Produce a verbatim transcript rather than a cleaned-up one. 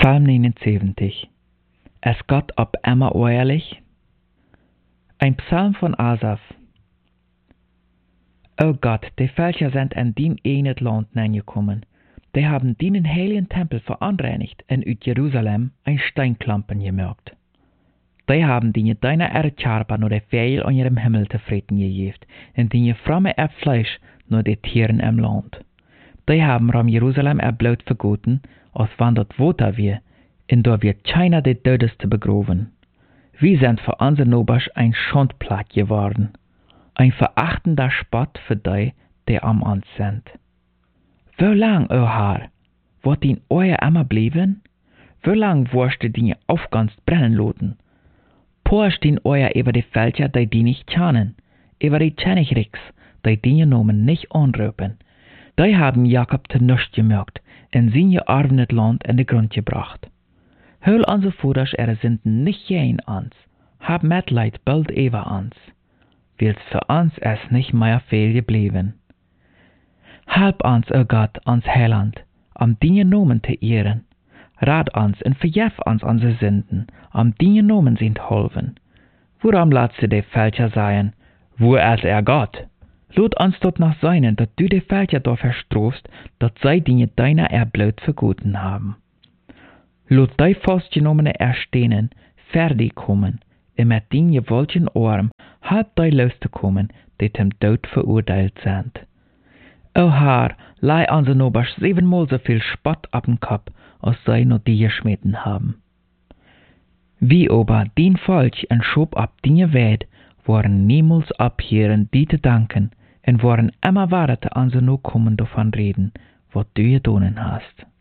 Psalm neunundsiebzig. Es Gott ob immer ehrlich? Ein Psalm von Asaf. O Gott, die Völker sind in dein eigenes Land gekommen. Die haben deinen heiligen Tempel veranreinigt und uit Jerusalem ein Steinklampen gemacht. Die haben deine deine Erdkarper nur die Vögel an ihrem Himmel zufrieden gegeben, und deine fromme Erbfleisch nur die Tieren im Land. Die haben ram Jerusalem erblaut vergoten, als wann dort Water wir, und da wird keiner die Dödeste begraven. Wir sind für unsere Nobers ein Schandplatz geworden, ein verachtender Spott für die, die am uns sind. Wie lang, o Herr, wird din Euer immer bleiben? Wie lang wirst du deine Aufganst brennen lassen? Porscht din Euer über die Völker, die die nicht kennen, über die Königreichs, die deine Namen nicht anrufen. Die haben Jakob zu nichts gemacht, und sein geerbenes Land in den Grund gebracht. Hol unsere Vaters ihre Sünden nicht gegen uns, hab Mitleid bald über uns, weil's für uns es nicht mehr viel geblieben. Halb uns, o Gott, uns Heiland, um deine Namen zu ehren. Rat uns und vergib uns unsere Sünden, um deine Namen sind helfen. Worum lässt du die Völker sein? Wo ist er Gott? Lud uns dort noch sein, dass du die Völker dafür strafst, dass sie deine deiner Erblut vergoten haben. Lud die festgenommene erstehen, fertig kommen, und mit den gewaltigen Arm halb die loszukommen, die zum Tod verurteilt sind. O Herr, leih unsere Nobers siebenmal so viel Spott ab den Kopf, als sie noch die geschmitten haben. Wie aber dein Volk und schob ab deine Welt, waren niemals abhören, die zu danken, und waren immer weiter an sie noch kommen davon reden, was du getan hast.